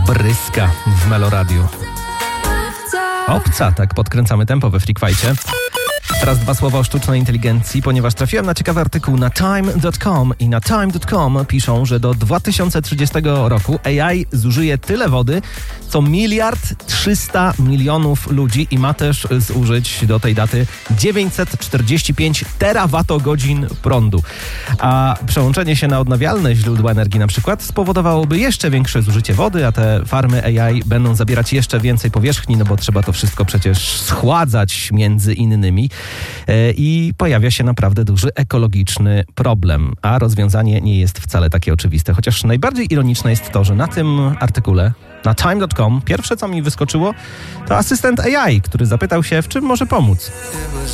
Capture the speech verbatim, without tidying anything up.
Bryska w Meloradiu. Obca, tak podkręcamy tempo we Freakwajcie. Teraz dwa słowa o sztucznej inteligencji, ponieważ trafiłem na ciekawy artykuł na time kropka com i na time kropka com piszą, że do dwa tysiące trzydziestego roku A I zużyje tyle wody, co miliard trzysta milionów ludzi i ma też zużyć do tej daty dziewięćset czterdzieści pięć terawatogodzin prądu. A przełączenie się na odnawialne źródła energii na przykład spowodowałoby jeszcze większe zużycie wody, a te farmy A I będą zabierać jeszcze więcej powierzchni, no bo trzeba to wszystko przecież schładzać między innymi. I pojawia się naprawdę duży ekologiczny problem, a rozwiązanie nie jest wcale takie oczywiste. Chociaż najbardziej ironiczne jest to, że na tym artykule, na time kropka com, pierwsze co mi wyskoczyło, to asystent A I, który zapytał się, w czym może pomóc.